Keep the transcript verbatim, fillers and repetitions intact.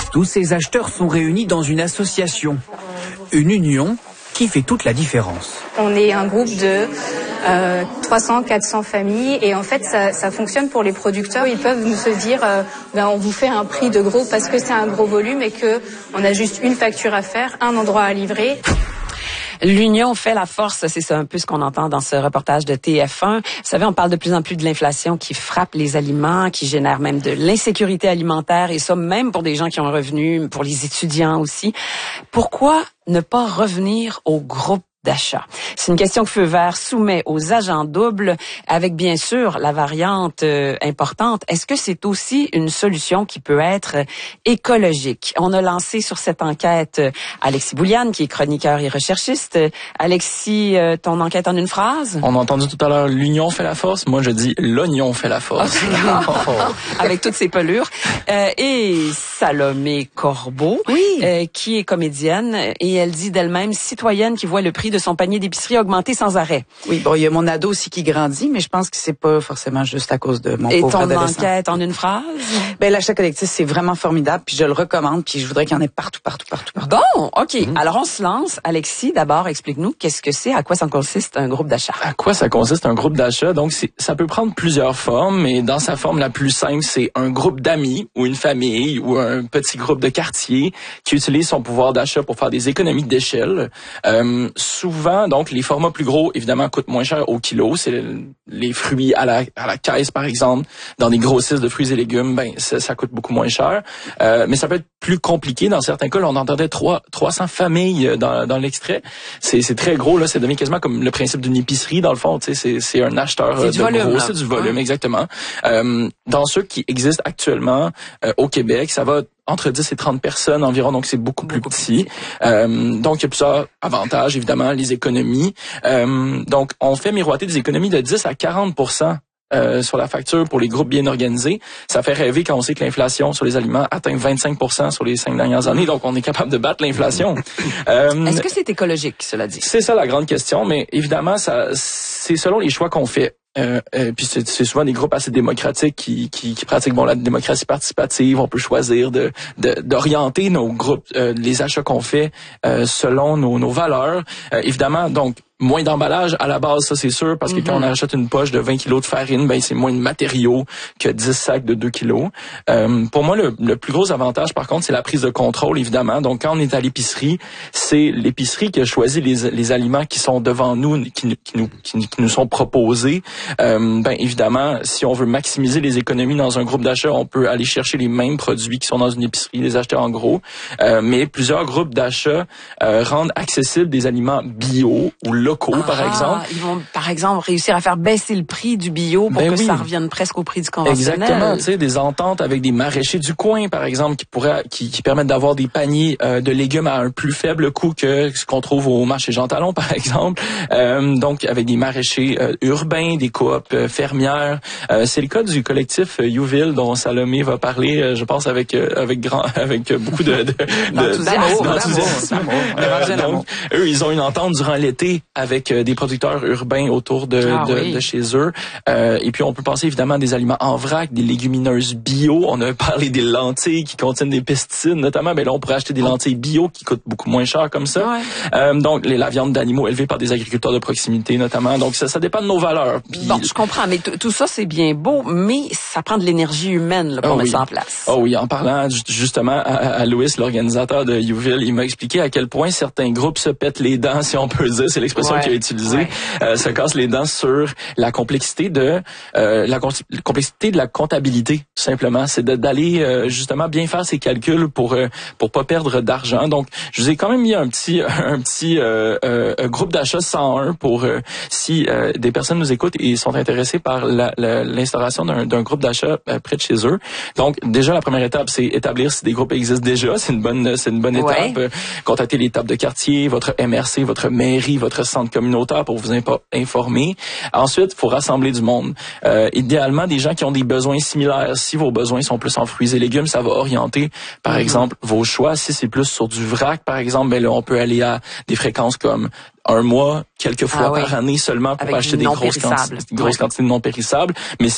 Tous ces acheteurs sont réunis dans une association, une union qui fait toute la différence. On est un groupe de euh, trois cents à quatre cents familles et en fait ça, ça fonctionne pour les producteurs. Ils peuvent nous se dire euh, ben, on vous fait un prix de gros parce que c'est un gros volume et qu'on a juste une facture à faire, un endroit à livrer. L'union fait la force, c'est ça un peu ce qu'on entend dans ce reportage de T F un. Vous savez, on parle de plus en plus de l'inflation qui frappe les aliments, qui génère même de l'insécurité alimentaire, et ça même pour des gens qui ont un revenu, pour les étudiants aussi. Pourquoi ne pas revenir au groupe d'achat? C'est une question que Feu Vert soumet aux agents doubles, avec bien sûr la variante euh, importante. Est-ce que c'est aussi une solution qui peut être écologique? On a lancé sur cette enquête euh, Alexis Bouliane, qui est chroniqueur et recherchiste. Alexis, euh, ton enquête en une phrase? On a entendu tout à l'heure l'union fait la force. Moi, je dis l'oignon fait la force. Avec toutes ses pelures. Euh, et Salomé Corbeau, oui. euh, qui est comédienne, et elle dit d'elle-même citoyenne qui voit le prix de son panier d'épicerie augmenter sans arrêt. Oui, bon, il y a mon ado aussi qui grandit, mais je pense que c'est pas forcément juste à cause de mon et pauvre adolescent. Et ton enquête en une phrase? Ben, l'achat collectif, c'est vraiment formidable, puis je le recommande, puis je voudrais qu'il y en ait partout, partout, partout, partout. Bon, OK. Mmh. Alors, on se lance. Alexis, d'abord, explique-nous qu'est-ce que c'est, à quoi ça consiste un groupe d'achat? À quoi ça consiste un groupe d'achat? Donc, c'est, ça peut prendre plusieurs formes, mais dans sa forme la plus simple, c'est un groupe d'amis ou une famille ou un petit groupe de quartier qui utilise son pouvoir d'achat pour faire des économies d'échelle. Euh, souvent, donc, les formats plus gros, évidemment, coûtent moins cher au kilo. C'est le, les fruits à la, à la caisse, par exemple. Dans des grossistes de fruits et légumes, ben, ça, ça coûte beaucoup moins cher. Euh, mais ça peut être plus compliqué. Dans certains cas, là, on entendait trois, trois cents familles dans, dans l'extrait. C'est, c'est très gros, là. C'est devenu quasiment comme le principe d'une épicerie, dans le fond. Tu sais, c'est, c'est un acheteur c'est de du volume, gros. là. C'est du volume, exactement. Euh, dans ceux qui existent actuellement euh, au Québec, ça va entre dix et trente personnes environ, donc c'est beaucoup plus petit. Euh, donc, il y a plusieurs avantages, évidemment, les économies. Euh, donc, on fait miroiter des économies de dix à quarante pour cent Euh, sur la facture pour les groupes bien organisés. Ça fait rêver quand on sait que l'inflation sur les aliments atteint vingt-cinq pour cent sur les cinq dernières années, donc on est capable de battre l'inflation. Euh, Est-ce que c'est écologique, cela dit? C'est ça la grande question, mais évidemment, ça, c'est selon les choix qu'on fait. Euh, euh, puis c'est, c'est souvent des groupes assez démocratiques qui, qui, qui pratiquent bon la démocratie participative. On peut choisir de, de d'orienter nos groupes, euh, les achats qu'on fait euh, selon nos, nos valeurs. Euh, évidemment, donc moins d'emballage à la base, ça c'est sûr, parce que mm-hmm. quand on achète une poche de vingt kilos de farine, ben c'est moins de matériaux que dix sacs de deux kilos. Euh, pour moi, le, le plus gros avantage, par contre, c'est la prise de contrôle, évidemment. Donc, quand on est à l'épicerie, c'est l'épicerie qui a choisi les, les aliments qui sont devant nous, qui, qui, nous, qui, qui nous sont proposés. Euh, ben évidemment, si on veut maximiser les économies dans un groupe d'achat, on peut aller chercher les mêmes produits qui sont dans une épicerie, les acheter en gros. Euh, mais plusieurs groupes d'achat euh, rendent accessibles des aliments bio ou locaux, ah, par exemple. Ils vont, par exemple, réussir à faire baisser le prix du bio pour ben que oui. ça revienne presque au prix du conventionnel. Exactement, tu sais, des ententes avec des maraîchers du coin, par exemple, qui pourraient, qui, qui permettent d'avoir des paniers euh, de légumes à un plus faible coût que ce qu'on trouve au marché Jean Talon, par exemple. Euh, donc, avec des maraîchers euh, urbains, des coop euh, fermières. Euh, c'est le cas du collectif euh, Youville dont Salomé va parler, euh, je pense, avec euh, avec grand, avec euh, beaucoup de, de, de d'enthousiasme. d'enthousiasme. Euh, donc, eux, ils ont une entente durant l'été avec euh, des producteurs urbains autour de, ah, de, oui. de chez eux. Euh, et puis, on peut penser évidemment à des aliments en vrac, des légumineuses bio. On a parlé des lentilles qui contiennent des pesticides, notamment. Mais là, on pourrait acheter des lentilles bio qui coûtent beaucoup moins cher comme ça. Ouais. Euh, donc, les, la viande d'animaux élevée par des agriculteurs de proximité, notamment. Donc, ça, ça dépend de nos valeurs. Puis, bon, je comprends, mais t- tout ça, c'est bien beau, mais ça prend de l'énergie humaine là, pour oh mettre oui. ça en place. Oh oui, en parlant justement à, à Louis, l'organisateur de Youville, il m'a expliqué à quel point certains groupes se pètent les dents, si on peut dire, c'est l'expression ouais. qu'il a utilisée, ouais. euh, se cassent les dents sur la complexité de euh, la complexité de la comptabilité, tout simplement. C'est de, d'aller euh, justement bien faire ses calculs pour euh, pour pas perdre d'argent. Donc, je vous ai quand même mis un petit un petit euh, euh, groupe d'achat cent un pour euh, si euh, des personnes nous écoutent et sont intéressées par la, la, l'instauration d'un, d'un groupe d'achat euh, près de chez eux. Donc, déjà, la première étape, c'est établir si des groupes existent déjà. C'est une bonne, c'est une bonne étape. Ouais. Euh, contacter les tables de quartier, votre M R C, votre mairie, votre centre communautaire pour vous impo- informer. Ensuite, il faut rassembler du monde. Euh, idéalement, des gens qui ont des besoins similaires. Si vos besoins sont plus en fruits et légumes, ça va orienter, par mm-hmm. exemple, vos choix. Si c'est plus sur du vrac, par exemple, ben là, on peut aller à des fréquences comme un mois, quelques fois ah, par oui. année seulement pour Avec acheter des grosses quantités, grosses ouais. quantités de non périssables. Mais